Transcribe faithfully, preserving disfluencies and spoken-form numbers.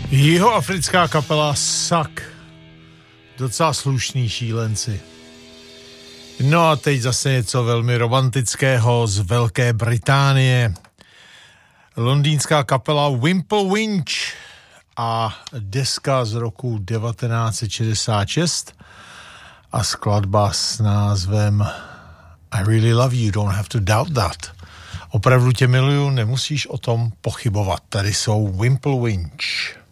Jihoafrická kapela Sak. Docela slušný šílenci. No a teď zase něco velmi romantického z Velké Británie. Londýnská kapela Wimple Winch a deska z roku devatenáct set šedesát šest a skladba s názvem I really love you, don't have to doubt that. Opravdu tě miluju, nemusíš o tom pochybovat. Tady jsou Wimple Winch.